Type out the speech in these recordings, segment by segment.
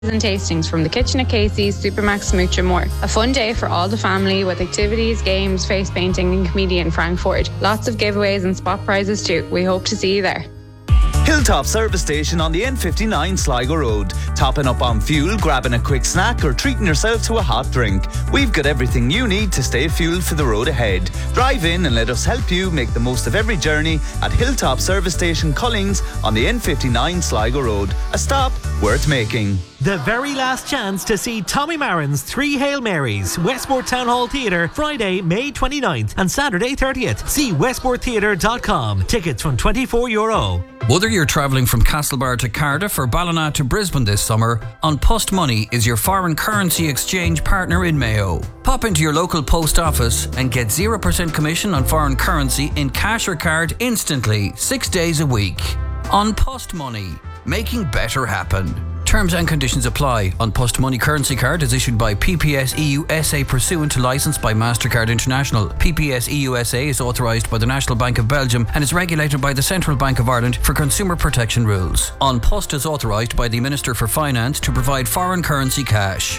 and tastings from the kitchen at Casey's, Supermax, Smooch and more. A fun day for all the family with activities, games, face painting and comedian Frank Ford. Lots of giveaways and spot prizes too. We hope to see you there. Hilltop Service Station on the N59 Sligo Road. Topping up on fuel, grabbing a quick snack or treating yourself to a hot drink. We've got everything you need to stay fueled for the road ahead. Drive in and let us help you make the most of every journey at Hilltop Service Station Collings on the N59 Sligo Road. A stop worth making. The very last chance to see Tommy Marin's Three Hail Marys, Westport Town Hall Theatre, Friday, May 29th and Saturday 30th. See westporttheatre.com. Tickets from €24. Whether you're travelling from Castlebar to Cardiff or Ballina to Brisbane this summer, On Post Money is your foreign currency exchange partner in Mayo. Pop into your local post office and get 0% commission on foreign currency in cash or card instantly, 6 days a week. On Post Money, making better happen. Terms and conditions apply. On Post Money currency card is issued by PPS EU SA pursuant to licence by MasterCard International. PPS EU SA is authorised by the National Bank of Belgium and is regulated by the Central Bank of Ireland for consumer protection rules. On Post is authorised by the Minister for Finance to provide foreign currency cash.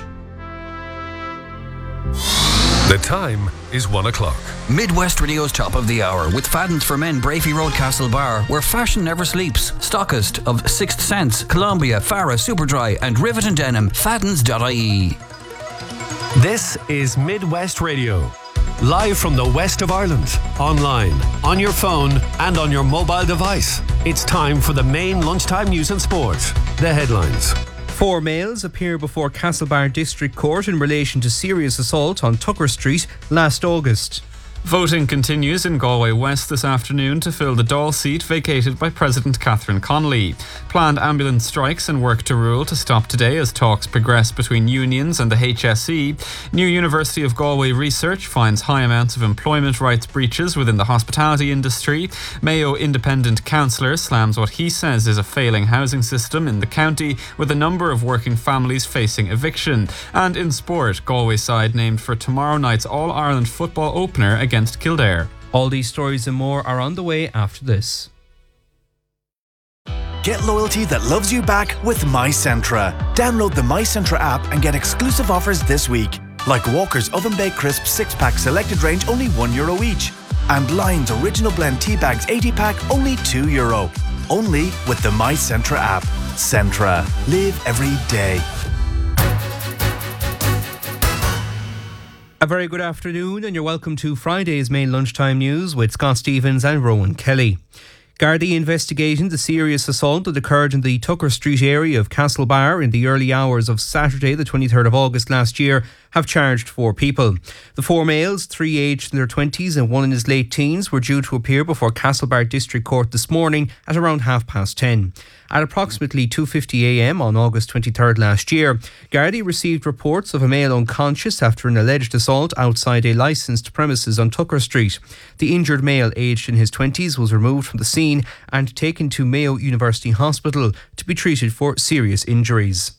The time is 1 o'clock. Midwest Radio's Top of the Hour with Fadden's for Men, Brafey Road, Castlebar, where fashion never sleeps. Stockist of Sixth Sense, Columbia, Farah, Superdry and Rivet and Denim. Faddens.ie. This is Midwest Radio. Live from the west of Ireland. Online, on your phone and on your mobile device. It's time for the main lunchtime news and sport. The headlines. 4 males appear before Castlebar District Court in relation to serious assault on Tucker Street last August. Voting continues in Galway West this afternoon to fill the Dáil seat vacated by President Catherine Connolly. Planned ambulance strikes and work to rule to stop today as talks progress between unions and the HSE. New University of Galway research finds high amounts of employment rights breaches within the hospitality industry. Mayo independent councillor slams what he says is a failing housing system in the county, with a number of working families facing eviction. And in sport, Galway side named for tomorrow night's All-Ireland football opener against Kildare. All these stories and more are on the way after this. Get loyalty that loves you back with MyCentra. Download the MyCentra app and get exclusive offers this week. Like Walker's Oven Baked Crisp 6-pack selected range, only €1 each. And Lion's Original Blend Tea Bags 80-pack, only €2. Only with the MyCentra app. Centra. Live every day. A very good afternoon and you're welcome to Friday's main lunchtime news with Scott Stevens and Rowan Kelly. Gardaí investigating the serious assault that occurred in the Tucker Street area of Castlebar in the early hours of Saturday, the 23rd of August last year, have charged 4 people. The 4 males, 3 aged in their 20s and 1 in his late teens, were due to appear before Castlebar District Court this morning at around 10:30. At approximately 2:50am on August 23rd last year, Gardaí received reports of a male unconscious after an alleged assault outside a licensed premises on Tucker Street. The injured male, aged in his 20s, was removed from the scene and taken to Mayo University Hospital to be treated for serious injuries.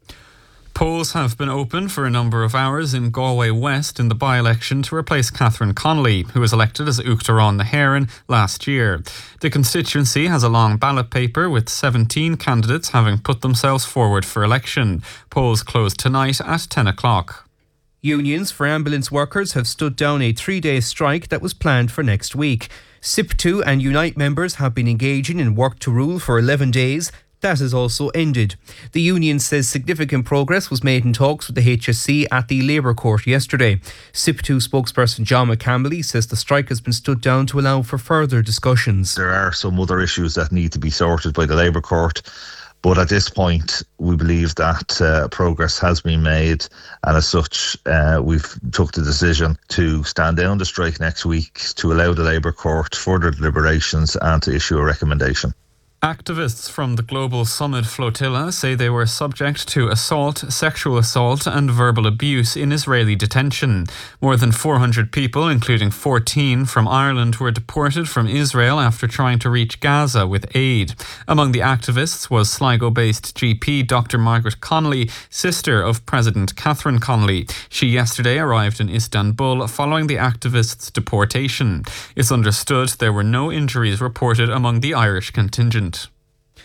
Polls have been open for a number of hours in Galway West in the by-election to replace Catherine Connolly, who was elected as Uachtarán na hÉireann last year. The constituency has a long ballot paper with 17 candidates having put themselves forward for election. Polls close tonight at 10 o'clock. Unions for ambulance workers have stood down a 3-day strike that was planned for next week. SIP2 and Unite members have been engaging in work to rule for 11 days. That has also ended. The union says significant progress was made in talks with the HSE at the Labour Court yesterday. SIP2 spokesperson John McCampbell says the strike has been stood down to allow for further discussions. There are some other issues that need to be sorted by the Labour Court, but at this point we believe that progress has been made, and as such we've took the decision to stand down the strike next week to allow the Labour Court further deliberations and to issue a recommendation. Activists from the Global Summit Flotilla say they were subject to assault, sexual assault and verbal abuse in Israeli detention. More than 400 people, including 14 from Ireland, were deported from Israel after trying to reach Gaza with aid. Among the activists was Sligo-based GP Dr. Margaret Connolly, sister of President Catherine Connolly. She yesterday arrived in Istanbul following the activists' deportation. It's understood there were no injuries reported among the Irish contingent.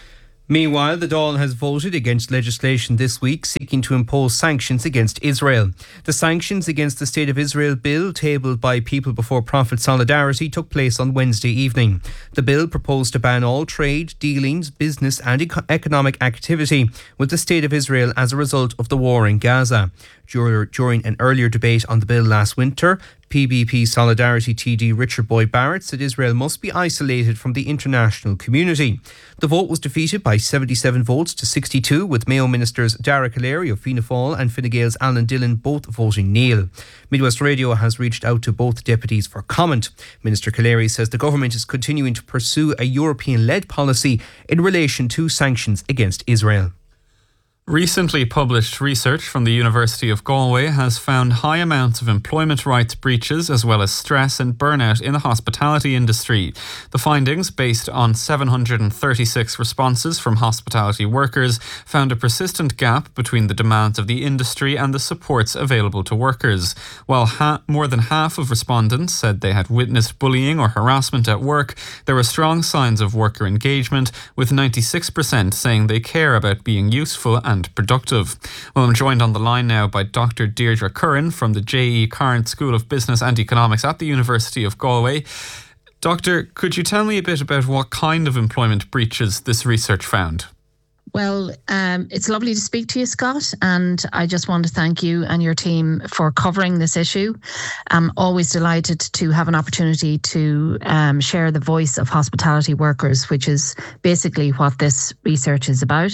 Meanwhile, the Dáil has voted against legislation this week seeking to impose sanctions against Israel. The Sanctions Against the State of Israel bill, tabled by People Before Profit Solidarity, took place on Wednesday evening. The bill proposed to ban all trade, dealings, business and economic activity with the State of Israel as a result of the war in Gaza. During an earlier debate on the bill last winter, PBP Solidarity TD Richard Boyd Barrett said Israel must be isolated from the international community. The vote was defeated by 77 votes to 62, with Mayo Ministers Dara Calleary of Fianna Fáil and Fine Gael's Alan Dillon both voting nil. Midwest Radio has reached out to both deputies for comment. Minister Calleary says the government is continuing to pursue a European-led policy in relation to sanctions against Israel. Recently published research from the University of Galway has found high amounts of employment rights breaches as well as stress and burnout in the hospitality industry. The findings, based on 736 responses from hospitality workers, found a persistent gap between the demands of the industry and the supports available to workers. While more than half of respondents said they had witnessed bullying or harassment at work, there were strong signs of worker engagement, with 96% saying they care about being useful and productive. Well, I'm joined on the line now by Dr. Deirdre Curran from the J.E. Carnes School of Business and Economics at the University of Galway. Doctor, could you tell me a bit about what kind of employment breaches this research found? Well, it's lovely to speak to you, Scott, and I just want to thank you and your team for covering this issue. I'm always delighted to have an opportunity to share the voice of hospitality workers, which is basically what this research is about.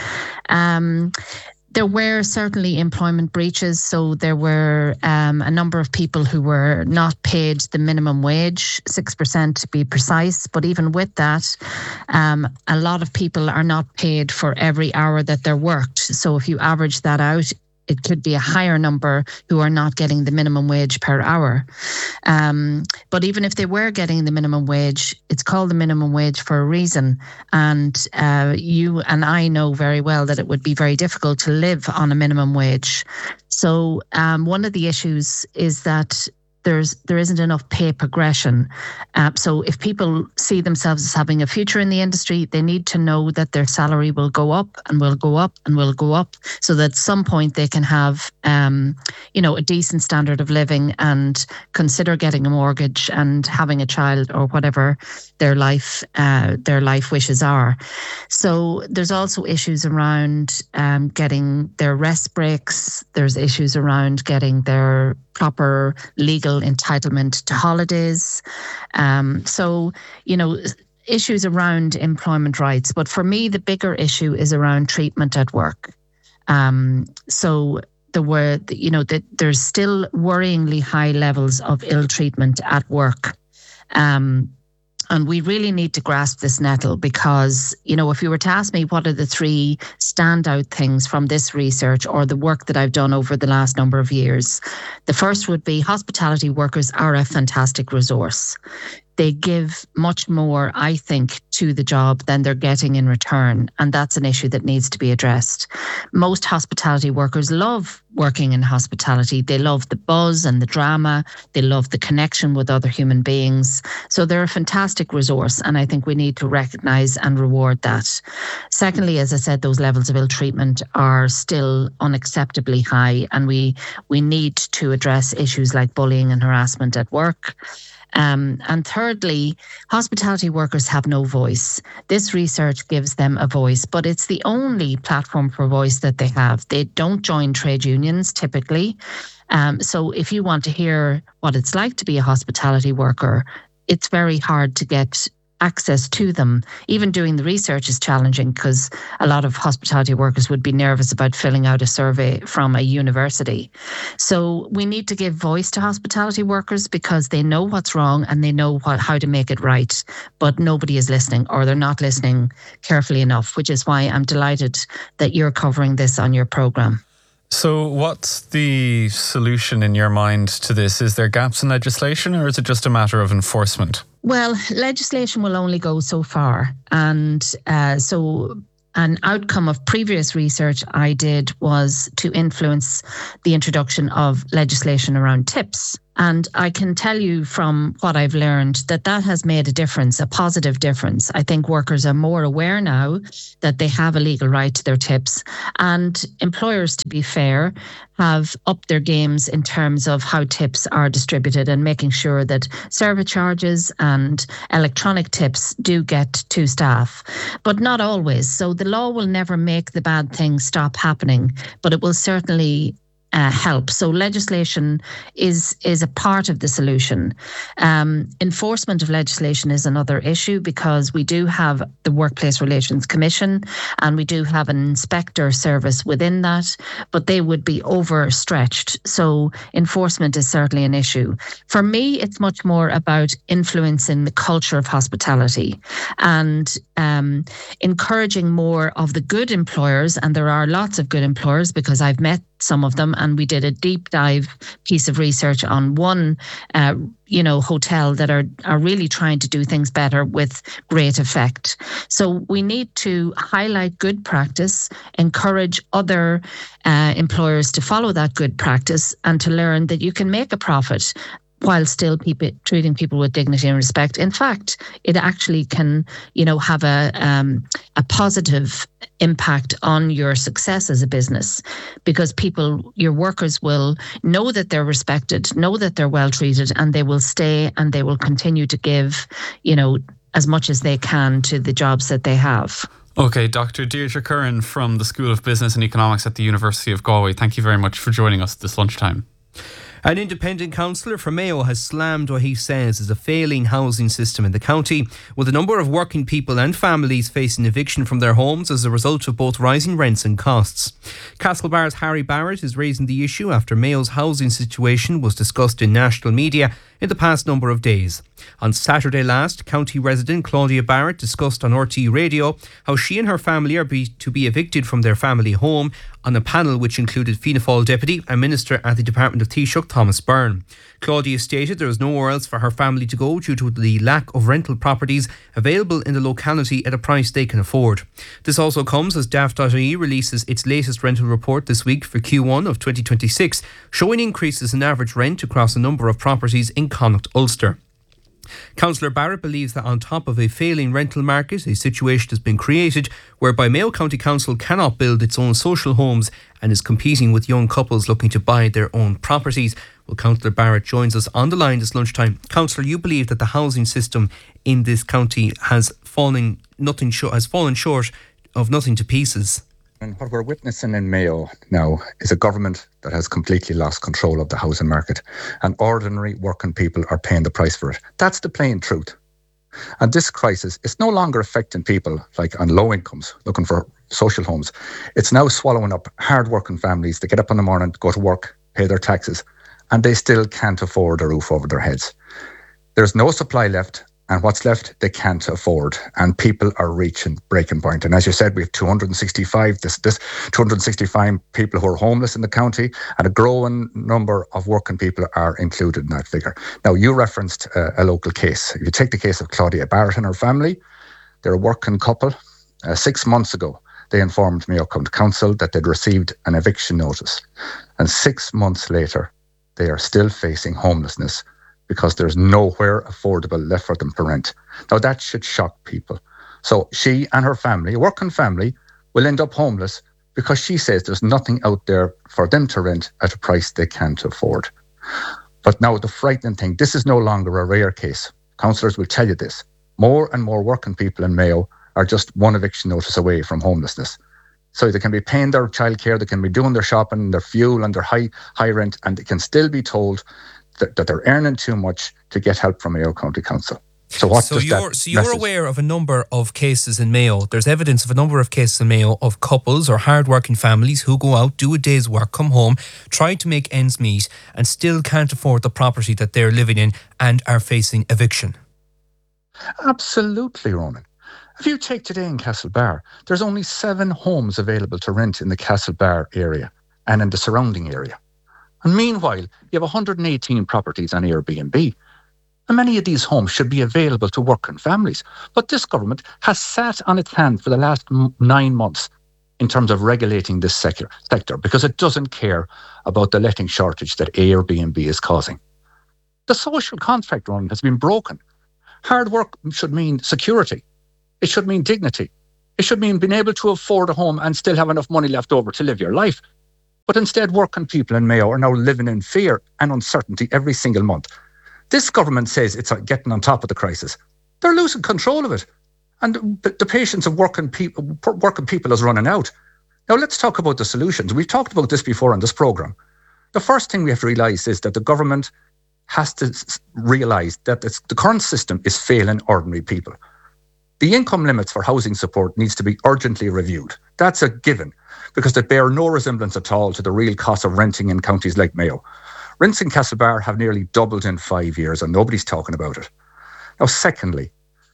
There were certainly employment breaches, so there were a number of people who were not paid the minimum wage, 6% to be precise. But even with that, a lot of people are not paid for every hour that they're worked. So if you average that out, it could be a higher number who are not getting the minimum wage per hour. But even if they were getting the minimum wage, it's called the minimum wage for a reason. And you and I know very well that it would be very difficult to live on a minimum wage. So one of the issues is that there isn't enough pay progression. So if people see themselves as having a future in the industry, they need to know that their salary will go up and will go up and will go up, so that at some point they can have, a decent standard of living and consider getting a mortgage and having a child or whatever their life wishes are. So there's also issues around getting their rest breaks. There's issues around getting their proper legal entitlement to holidays. Issues around employment rights. But for me, the bigger issue is around treatment at work. There's still worryingly high levels of ill treatment at work. And we really need to grasp this nettle because, if you were to ask me what are the three standout things from this research or the work that I've done over the last number of years, the first would be hospitality workers are a fantastic resource. They give much more, I think, to the job than they're getting in return. And that's an issue that needs to be addressed. Most hospitality workers love working in hospitality. They love the buzz and the drama. They love the connection with other human beings. So they're a fantastic resource. And I think we need to recognise and reward that. Secondly, as I said, those levels of ill treatment are still unacceptably high. And we need to address issues like bullying and harassment at work. And thirdly, hospitality workers have no voice. This research gives them a voice, but it's the only platform for voice that they have. They don't join trade unions typically. So if you want to hear what it's like to be a hospitality worker, it's very hard to get access to them. Even doing the research is challenging because a lot of hospitality workers would be nervous about filling out a survey from a university. So we need to give voice to hospitality workers because they know what's wrong and they know how to make it right, but nobody is listening, or they're not listening carefully enough, which is why I'm delighted that you're covering this on your programme. So what's the solution in your mind to this? Is there gaps in legislation, or is it just a matter of enforcement? Well, legislation will only go so far. And so an outcome of previous research I did was to influence the introduction of legislation around tips. And I can tell you from what I've learned that has made a difference, a positive difference. I think workers are more aware now that they have a legal right to their tips, and employers, to be fair, have upped their games in terms of how tips are distributed and making sure that service charges and electronic tips do get to staff, but not always. So the law will never make the bad things stop happening, but it will certainly help. So legislation is a part of the solution. Enforcement of legislation is another issue, because we do have the Workplace Relations Commission and we do have an inspector service within that, but they would be overstretched. So enforcement is certainly an issue. For me, it's much more about influencing the culture of hospitality and encouraging more of the good employers, and there are lots of good employers because I've met some of them, and we did a deep dive piece of research on one hotel that are really trying to do things better with great effect. So we need to highlight good practice, encourage other employers to follow that good practice, and to learn that you can make a profit while still treating people with dignity and respect. In fact, it actually can, have a positive impact on your success as a business, because your workers will know that they're respected, know that they're well treated, and they will stay and they will continue to give, as much as they can to the jobs that they have. Okay, Dr. Deirdre Curran from the School of Business and Economics at the University of Galway, thank you very much for joining us this lunchtime. An independent councillor for Mayo has slammed what he says is a failing housing system in the county, with a number of working people and families facing eviction from their homes as a result of both rising rents and costs. Castlebar's Harry Barrett is raising the issue after Mayo's housing situation was discussed in national media in the past number of days. On Saturday last, county resident Claudia Barrett discussed on RTÉ Radio how she and her family are to be evicted from their family home on a panel which included Fianna Fáil deputy and minister at the Department of Taoiseach Thomas Byrne. Claudia stated there was nowhere else for her family to go due to the lack of rental properties available in the locality at a price they can afford. This also comes as Daft.ie releases its latest rental report this week for Q1 of 2026, showing increases in average rent across a number of properties in Connacht, Ulster. Councillor Barrett believes that on top of a failing rental market, a situation has been created whereby Mayo County Council cannot build its own social homes and is competing with young couples looking to buy their own properties. Well, Councillor Barrett joins us on the line this lunchtime. Councillor, you believe that the housing system in this county has fallen short of nothing to pieces. And what we're witnessing in Mayo now is a government that has completely lost control of the housing market, and ordinary working people are paying the price for it. That's the plain truth. And this crisis is no longer affecting people like on low incomes looking for social homes. It's now swallowing up hard-working families that get up in the morning, go to work, pay their taxes, and they still can't afford a roof over their heads. There's no supply left, and what's left they can't afford, and people are reaching breaking point. And as you said, we have 265 people who are homeless in the county, and a growing number of working people are included in that figure. Now, you referenced a local case. If you take the case of Claudia Barrett and her family, they're a working couple. 6 months ago, they informed Mayo County Council that they'd received an eviction notice, and 6 months later, they are still facing homelessness because there's nowhere affordable left for them to rent. Now, that should shock people. So she and her family, a working family, will end up homeless because she says there's nothing out there for them to rent at a price they can't afford. But now the frightening thing, this is no longer a rare case. Councillors will tell you this. More and more working people in Mayo are just one eviction notice away from homelessness. So they can be paying their childcare, they can be doing their shopping, their fuel and their high rent, and they can still be told that they're earning too much to get help from Mayo County Council. So you're aware of a number of cases in Mayo. There's evidence of a number of cases in Mayo of couples or hard-working families who go out, do a day's work, come home, try to make ends meet, and still can't afford the property that they're living in and are facing eviction. Absolutely, Ronan. If you take today in Castlebar, there's only 7 homes available to rent in the Castlebar area and in the surrounding area. And meanwhile, you have 118 properties on Airbnb. And many of these homes should be available to working families. But this government has sat on its hands for the last 9 months in terms of regulating this sector because it doesn't care about the letting shortage that Airbnb is causing. The social contract run has been broken. Hard work should mean security. It should mean dignity. It should mean being able to afford a home and still have enough money left over to live your life. But instead, working people in Mayo are now living in fear and uncertainty every single month. This government says it's getting on top of the crisis. They're losing control of it. And the patience of working people is running out. Now, let's talk about the solutions. We've talked about this before on this programme. The first thing we have to realise is that the government has to realise that the current system is failing ordinary people. The income limits for housing support needs to be urgently reviewed. That's a given, because they bear no resemblance at all to the real cost of renting in counties like Mayo. Rents in Castlebar have nearly doubled in 5 years and nobody's talking about it. Now, secondly,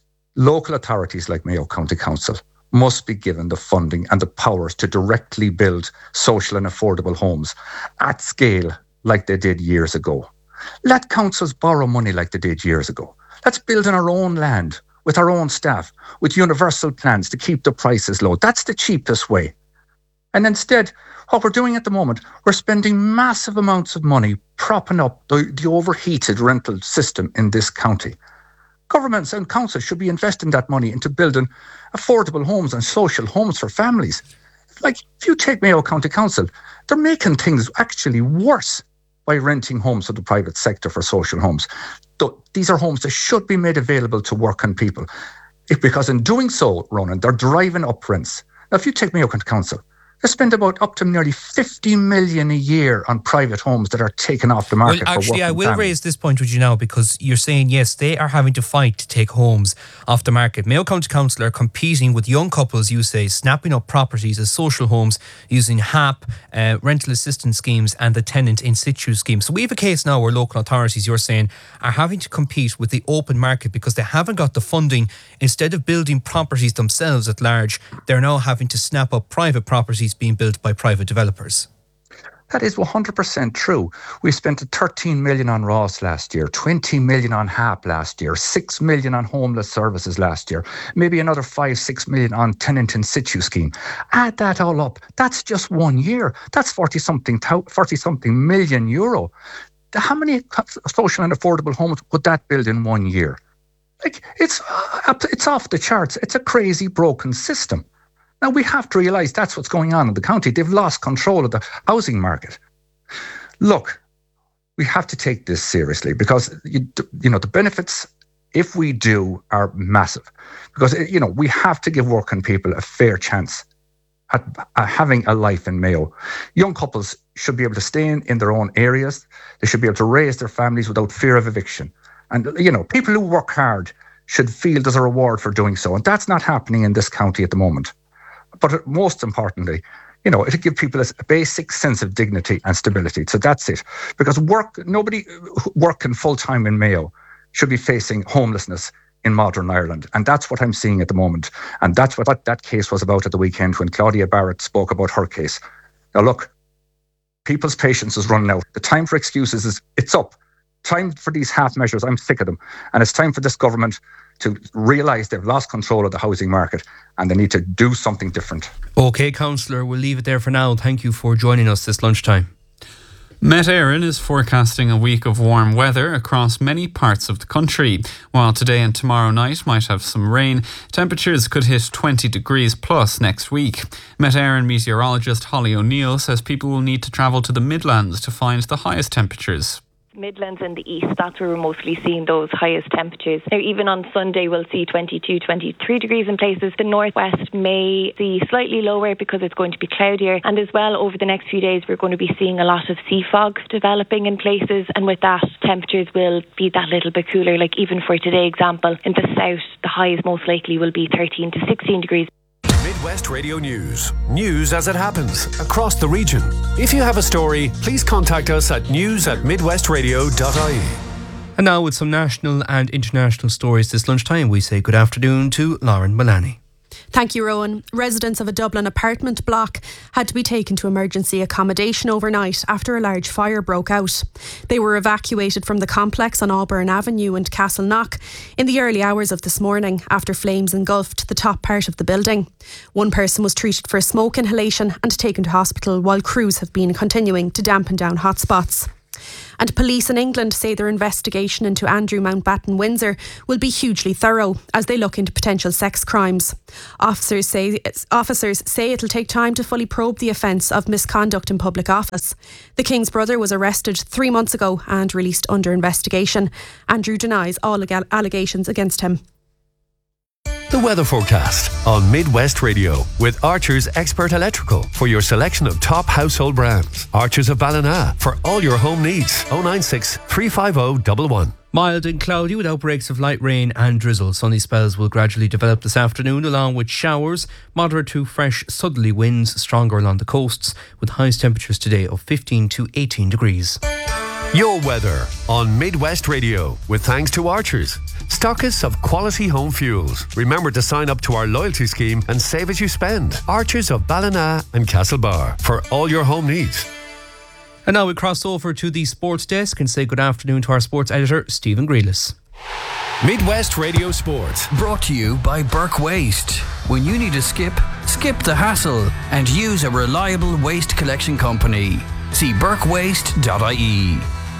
local authorities like Mayo County Council must be given the funding and the powers to directly build social and affordable homes at scale like they did years ago. Let councils borrow money like they did years ago. Let's build on our own land, with our own staff, with universal plans to keep the prices low. That's the cheapest way. And instead, what we're doing at the moment, we're spending massive amounts of money propping up the overheated rental system in this county. Governments and councils should be investing that money into building affordable homes and social homes for families. Like, if you take Mayo County Council, they're making things actually worse by renting homes to the private sector for social homes. These are homes that should be made available to working people. Because in doing so, Ronan, they're driving up rents. Now, if you take Mayo County Council, they spend about up to nearly 50 million a year on private homes that are taken off the market. Well, actually, I will raise this point with you now, because you're saying, yes, they are having to fight to take homes off the market. Mayo County Council are competing with young couples, you say, snapping up properties as social homes using HAP, rental assistance schemes and the tenant in situ scheme. So we have a case now where local authorities, you're saying, are having to compete with the open market because they haven't got the funding. Instead of building properties themselves at large, they're now having to snap up private properties being built by private developers. That is 100% true. We spent 13 million on Ross last year, 20 million on HAP last year, 6 million on homeless services last year, maybe another 5-6 million on tenant in situ scheme. Add that all up, that's just 1 year. That's 40-something million euro. How many social and affordable homes would that build in 1 year? Like, it's off the charts. It's a crazy, broken system. Now, we have to realise that's what's going on in the county. They've lost control of the housing market. Look, we have to take this seriously, because, the benefits, if we do, are massive. Because, we have to give working people a fair chance at having a life in Mayo. Young couples should be able to stay in their own areas. They should be able to raise their families without fear of eviction. And, people who work hard should feel there's a reward for doing so. And that's not happening in this county at the moment. But most importantly, it'll give people a basic sense of dignity and stability. So that's it. Because nobody working full-time in Mayo should be facing homelessness in modern Ireland. And that's what I'm seeing at the moment. And that's what that case was about at the weekend when Claudia Barrett spoke about her case. Now, look, people's patience is running out. The time for excuses it's up. Time for these half measures. I'm sick of them. And it's time for this government to realise they've lost control of the housing market and they need to do something different. OK, Councillor, we'll leave it there for now. Thank you for joining us this lunchtime. Met Éireann is forecasting a week of warm weather across many parts of the country. While today and tomorrow night might have some rain, temperatures could hit 20 degrees plus next week. Met Éireann meteorologist Holly O'Neill says people will need to travel to the Midlands to find the highest temperatures. Midlands and the east, that's where we're mostly seeing those highest temperatures. Now, even on Sunday, we'll see 22, 23 degrees in places. The northwest may see slightly lower because it's going to be cloudier. And as well, over the next few days, we're going to be seeing a lot of sea fog developing in places. And with that, temperatures will be that little bit cooler. Like even for today, example, in the south, the highs most likely will be 13 to 16 degrees. Midwest Radio News. News as it happens across the region. If you have a story, please contact us at news@midwestradio.ie. And now with some national and international stories this lunchtime, we say good afternoon to Lauren Mullaney. Thank you, Rowan. Residents of a Dublin apartment block had to be taken to emergency accommodation overnight after a large fire broke out. They were evacuated from the complex on Auburn Avenue and Castleknock in the early hours of this morning after flames engulfed the top part of the building. One person was treated for smoke inhalation and taken to hospital, while crews have been continuing to dampen down hotspots. And police in England say their investigation into Andrew Mountbatten Windsor will be hugely thorough as they look into potential sex crimes. Officers say it'll take time to fully probe the offence of misconduct in public office. The King's brother was arrested 3 months ago and released under investigation. Andrew denies all allegations against him. The weather forecast on Midwest Radio with Archer's Expert Electrical for your selection of top household brands. Archer's of Ballina for all your home needs. 096 350 111. Mild and cloudy with outbreaks of light rain and drizzle. Sunny spells will gradually develop this afternoon along with showers, moderate to fresh southerly winds stronger along the coasts with highest temperatures today of 15 to 18 degrees. Your weather on Midwest Radio with thanks to Archer's, stockists of quality home fuels. Remember to sign up to our loyalty scheme and save as you spend. Archer's of Ballina and Castlebar for all your home needs. And now we cross over to the sports desk and say good afternoon to our sports editor, Stephen Grealis. Midwest Radio Sport. Brought to you by Burke Waste. When you need a skip the hassle and use a reliable waste collection company. See burkewaste.ie.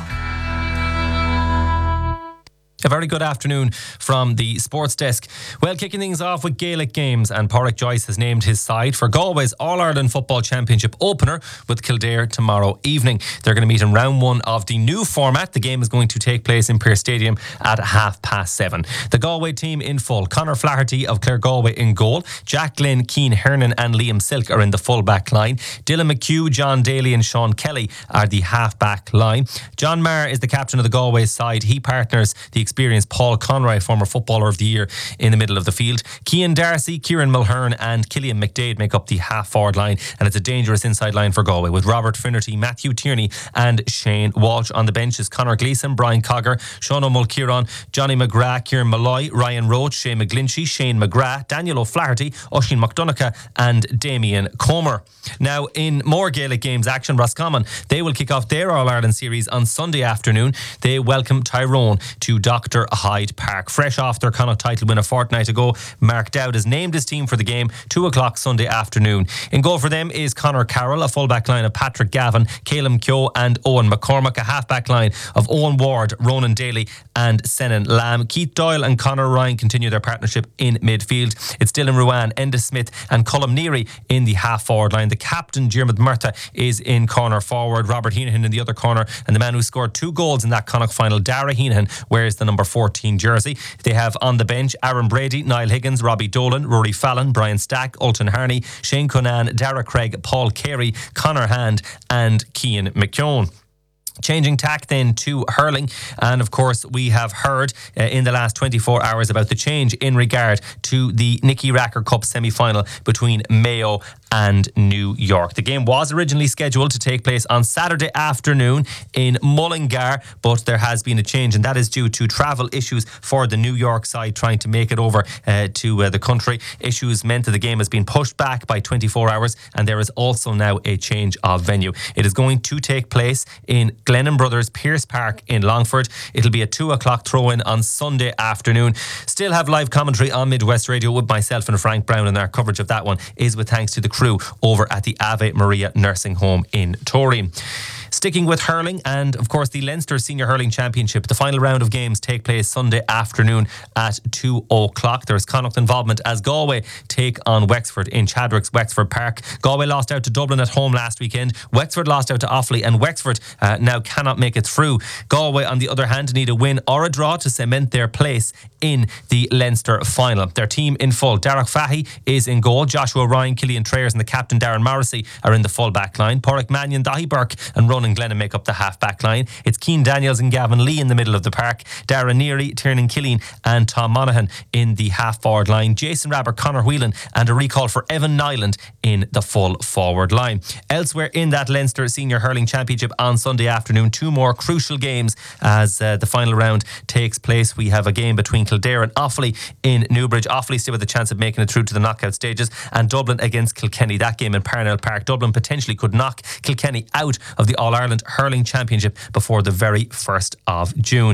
A very good afternoon from the sports desk. Well, kicking things off with Gaelic games, and Pádraig Joyce has named his side for Galway's All-Ireland Football Championship opener with Kildare tomorrow evening. They're going to meet in round one of the new format. The game is going to take place in Pearse Stadium at 7:30. The Galway team in full. Conor Flaherty of Clare Galway in goal. Jack Glynn, Cian Hernan and Liam Silk are in the full-back line. Dylan McHugh, John Daly and Sean Kelly are the half-back line. John Maher is the captain of the Galway side. He partners the experienced Paul Conroy, former Footballer of the Year, in the middle of the field. Cian Darcy, Kieran Mulhern and Killian McDade make up the half-forward line, and it's a dangerous inside line for Galway with Robert Finnerty, Matthew Tierney and Shane Walsh. On the bench is Conor Gleeson, Brian Cogger, Sean O'Mulkieran, Johnny McGrath, Kieran Malloy, Ryan Roach, Shane McGlinchey, Shane McGrath, Daniel O'Flaherty, Oisín McDonagh and Damien Comer. Now, in more Gaelic games action, Roscommon, they will kick off their All-Ireland series on Sunday afternoon. They welcome Tyrone to Dr. Hyde Park. Fresh off their Connacht title win a fortnight ago, Mark Dowd has named his team for the game, 2 o'clock Sunday afternoon. In goal for them is Conor Carroll, a full-back line of Patrick Gavin, Caleb Keogh and Owen McCormack, a half-back line of Owen Ward, Ronan Daly and Senan Lamb. Keith Doyle and Conor Ryan continue their partnership in midfield. It's Dylan Ruan, Enda Smith and Colm Neary in the half-forward line. The captain, Diarmuid Murtagh, is in corner forward. Robert Heenan in the other corner, and the man who scored 2 goals in that Connacht final, Dara Heenan, wears the number 14 jersey. They have on the bench Aaron Brady, Niall Higgins, Robbie Dolan, Rory Fallon, Brian Stack, Ultan Harney, Shane Conan, Dara Craig, Paul Carey, Conor Hand and Cian McKeown. Changing tack then to hurling, and of course we have heard in the last 24 hours about the change in regard to the Nicky Racker Cup semi-final between Mayo and New York. The game was originally scheduled to take place on Saturday afternoon in Mullingar, but there has been a change, and that is due to travel issues for the New York side trying to make it over to the country. Issues meant that the game has been pushed back by 24 hours, and there is also now a change of venue. It is going to take place in Glennon Brothers Pearse Park in Longford. It'll be a 2 o'clock throw-in on Sunday afternoon. Still have live commentary on Midwest Radio with myself and Frank Brown, and our coverage of that one is with thanks to the crew over at the Ave Maria Nursing Home in Toreen. Sticking with hurling and, of course, the Leinster Senior Hurling Championship. The final round of games take place Sunday afternoon at 2 o'clock. There is Connacht involvement as Galway take on Wexford in Chadwick's Wexford Park. Galway lost out to Dublin at home last weekend. Wexford lost out to Offaly, and Wexford now cannot make it through. Galway, on the other hand, need a win or a draw to cement their place in the Leinster final. Their team in full. Darragh Fahy is in goal. Joshua Ryan, Killian Trayers and the captain Darren Morrissey are in the full back line. Pádraig Mannion, Dahi Burke and Ronan Glennon make up the half-back line. It's Cian Daniels and Gavin Lee in the middle of the park. Dara Neary, Tiernan Killeen and Tom Monaghan in the half-forward line. Jason Rabber, Conor Whelan and a recall for Evan Nyland in the full forward line. Elsewhere in that Leinster Senior Hurling Championship on Sunday afternoon, 2 more crucial games as the final round takes place. We have a game between Kildare and Offaly in Newbridge. Offaly still with a chance of making it through to the knockout stages, and Dublin against Kilkenny. That game in Parnell Park. Dublin potentially could knock Kilkenny out of the All-Ireland Hurling Championship before the very 1st of June.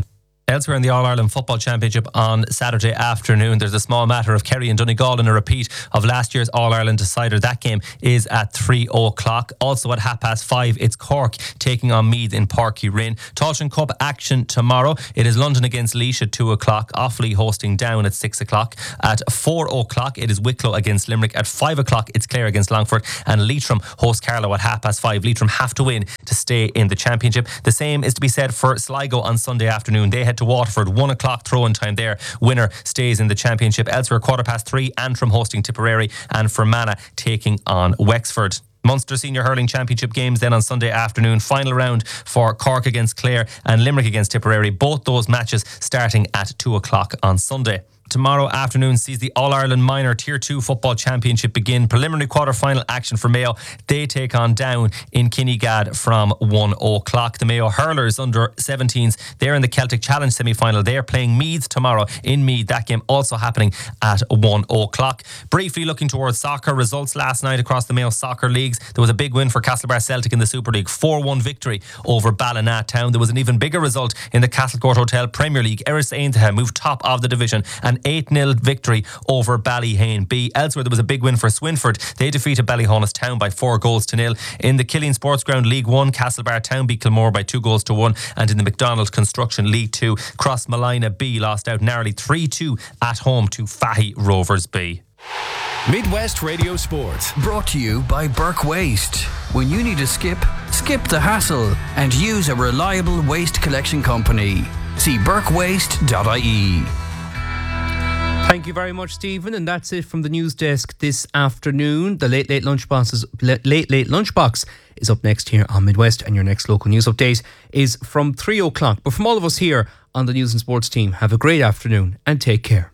Elsewhere in the All-Ireland Football Championship on Saturday afternoon, there's a small matter of Kerry and Donegal in a repeat of last year's All-Ireland decider. That game is at 3 o'clock. Also at 5:30, it's Cork taking on Meath in Páirc Uí Rinn. Tailteann Cup action tomorrow. It is London against Laois at 2 o'clock. Offaly hosting Down at 6 o'clock. At 4 o'clock, it is Wicklow against Limerick. At 5 o'clock, it's Clare against Longford. And Leitrim host Carlow at 5:30. Leitrim have to win to stay in the championship. The same is to be said for Sligo on Sunday afternoon. They head to Waterford, 1 o'clock throw-in time there. Winner stays in the championship. Elsewhere, 3:15, Antrim hosting Tipperary, and Fermanagh taking on Wexford. Munster Senior Hurling Championship games then on Sunday afternoon. Final round for Cork against Clare and Limerick against Tipperary. Both those matches starting at 2 o'clock on Sunday. Tomorrow afternoon sees the All-Ireland Minor Tier 2 Football Championship begin. Preliminary quarter-final action for Mayo. They take on Down in Kinnegad from 1 o'clock. The Mayo Hurlers under 17s, they're in the Celtic Challenge semi-final. They're playing Meath tomorrow in Meath. That game also happening at 1 o'clock. Briefly looking towards soccer results last night across the Mayo soccer leagues. There was a big win for Castlebar Celtic in the Super League. 4-1 victory over Ballina Town. There was an even bigger result in the Castlecourt Hotel Premier League. Erris Aintaha moved top of the division. An 8-0 victory over Ballyhane B. Elsewhere, there was a big win for Swinford. They defeated Ballyhonus Town by 4-0. In the Killeen Sports Ground League 1, Castlebar Town beat Kilmore by 2-1. And in the McDonald Construction League 2, Crossmalina B lost out narrowly 3-2 at home to Fahy Rovers B. Midwest Radio Sport. Brought to you by Burke Waste. When you need a skip the hassle and use a reliable waste collection company. See burkewaste.ie. Thank you very much, Stephen. And that's it from the news desk this afternoon. The Late Lunchbox is up next here on Midwest, and your next local news update is from 3 o'clock. But from all of us here on the News and Sports team, have a great afternoon and take care.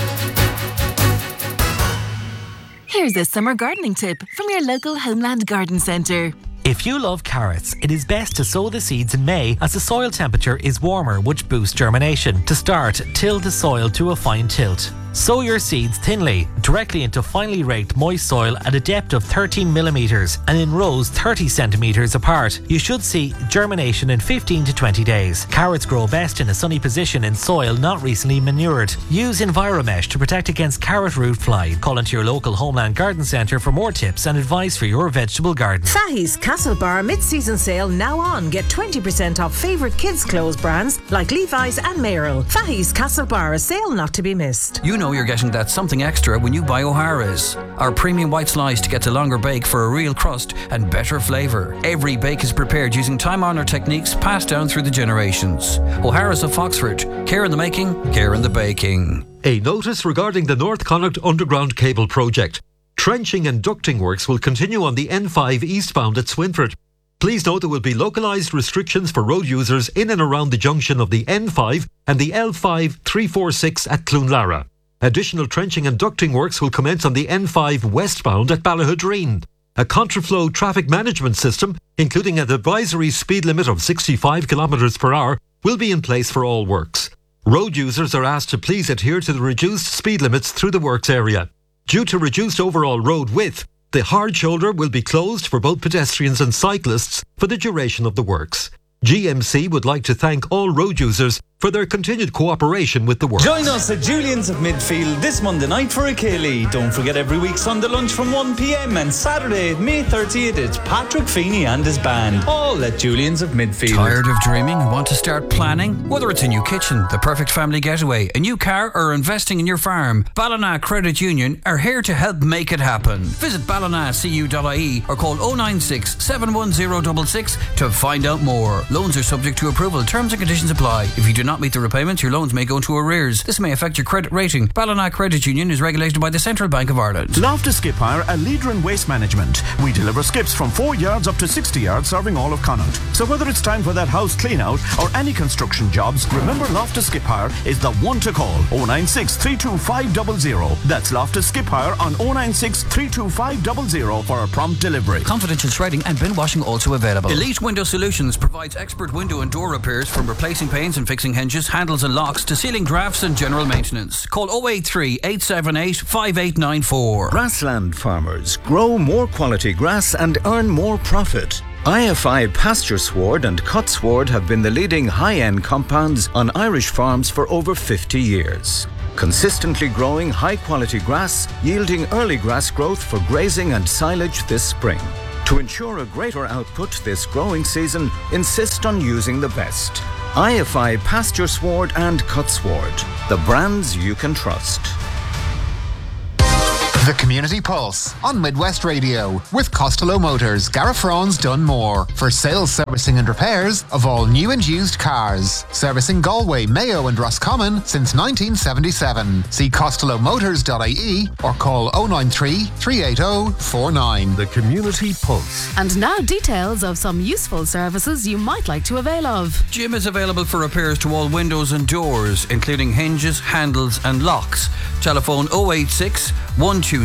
Here's a summer gardening tip from your local Homeland Garden Centre. If you love carrots, it is best to sow the seeds in May as the soil temperature is warmer, which boosts germination. To start, till the soil to a fine tilt. Sow your seeds thinly, directly into finely raked moist soil at a depth of 13 millimetres and in rows 30 centimetres apart. You should see germination in 15 to 20 days. Carrots grow best in a sunny position in soil not recently manured. Use Enviromesh to protect against carrot root fly. Call into your local Homeland Garden Centre for more tips and advice for your vegetable garden. Fahy's Castlebar mid-season sale now on. Get 20% off favourite kids' clothes brands like Levi's and Merrill. Fahy's Castlebar, a sale not to be missed. You know you're getting that something extra when you buy O'Hara's. Our premium white sliced gets a longer bake for a real crust and better flavour. Every bake is prepared using time-honoured techniques passed down through the generations. O'Hara's of Foxford. Care in the making, care in the baking. A notice regarding the North Connacht Underground Cable Project. Trenching and ducting works will continue on the N5 eastbound at Swinford. Please note there will be localised restrictions for road users in and around the junction of the N5 and the L5 346 at Cloonlara. Additional trenching and ducting works will commence on the N5 westbound at Ballahudreen. A contraflow traffic management system, including an advisory speed limit of 65 km per hour, will be in place for all works. Road users are asked to please adhere to the reduced speed limits through the works area. Due to reduced overall road width, the hard shoulder will be closed for both pedestrians and cyclists for the duration of the works. GMC would like to thank all road users for their continued cooperation with the works. Join us at Julian's of Midfield this Monday night for a Ceilidh. Don't forget every week Sunday lunch from 1 p.m. and Saturday, May 30th, it's Patrick Feeney and his band. All at Julian's of Midfield. Tired of dreaming and want to start planning? Whether it's a new kitchen, the perfect family getaway, a new car, or investing in your farm, Ballina Credit Union are here to help make it happen. Visit ballinacu.ie or call 096 71066 to find out more. Loans are subject to approval. Terms and conditions apply. If you do not meet the repayments, your loans may go into arrears. This may affect your credit rating. Ballina Credit Union is regulated by the Central Bank of Ireland. Loftus Skip Hire, a leader in waste management. We deliver skips from 4 yards up to 60 yards, serving all of Connacht. So whether it's time for that house clean out or any construction jobs, remember Loftus Skip Hire is the one to call. 096 325 00. That's Loftus Skip Hire on 096 325 00 for a prompt delivery. Confidential shredding and bin washing also available. Elite Window Solutions provides expert window and door repairs, from replacing panes and fixing hinges, handles and locks to sealing drafts and general maintenance. Call 083 878 5894. Grassland farmers grow more quality grass and earn more profit. IFI Pasture Sward and Cut Sward have been the leading high-end compounds on Irish farms for over 50 years. Consistently growing high-quality grass, yielding early grass growth for grazing and silage this spring. To ensure a greater output this growing season, insist on using the best. IFI Pasture Sward and Cut Sward, the brands you can trust. The Community Pulse on Midwest Radio with Costello Motors, Garafraun's Dunmore for sales, servicing and repairs of all new and used cars. Servicing Galway, Mayo and Roscommon since 1977. See costellomotors.ie or call 093 380 49. The Community Pulse. And now details of some useful services you might like to avail of. Jim is available for repairs to all windows and doors, including hinges, handles and locks. Telephone 086 120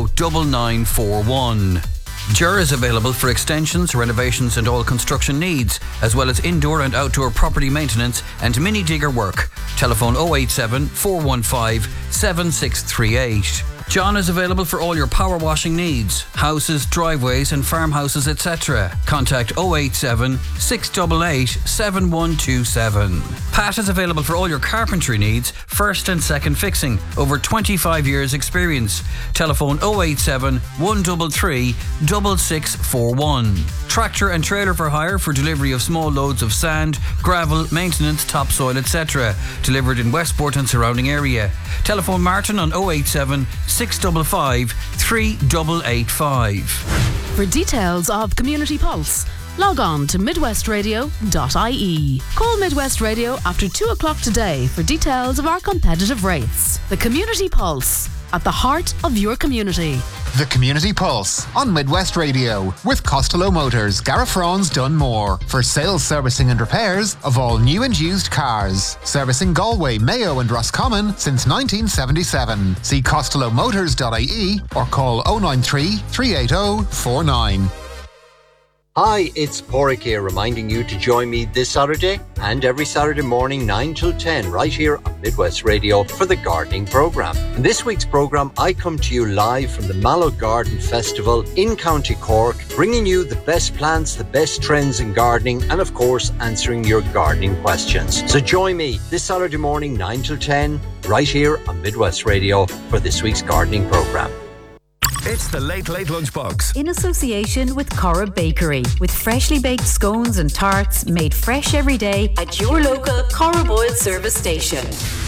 9941. Jur is available for extensions, renovations and all construction needs, as well as indoor and outdoor property maintenance and mini digger work. Telephone 087 415 7638. John is available for all your power washing needs, houses, driveways and farmhouses, etc. Contact 087 688 7127. Pat is available for all your carpentry needs, first and second fixing, over 25 years experience. Telephone 087 133 6641. Tractor and trailer for hire for delivery of small loads of sand, gravel, maintenance, topsoil, etc. Delivered in Westport and surrounding area. Telephone Martin on 087 655 3885. For details of Community Pulse, log on to midwestradio.ie. Call Midwest Radio after 2 o'clock today for details of our competitive rates. The Community Pulse, at the heart of your community. The Community Pulse on Midwest Radio with Costello Motors, Garafraun's Dunmore for sales, servicing and repairs of all new and used cars. Servicing Galway, Mayo and Roscommon since 1977. See costellomotors.ie or call 093 380 49. Hi, it's Porrick here, reminding you to join me this Saturday and every Saturday morning 9 till 10 right here on Midwest Radio for the gardening programme. In this week's programme, I come to you live from the Mallow Garden Festival in County Cork, bringing you the best plants, the best trends in gardening and of course answering your gardening questions. So join me this Saturday morning 9 till 10 right here on Midwest Radio for this week's gardening programme. It's the Late Late Lunchbox. In association with Corra Bakery, with freshly baked scones and tarts made fresh every day at your local Corra Boyle service station.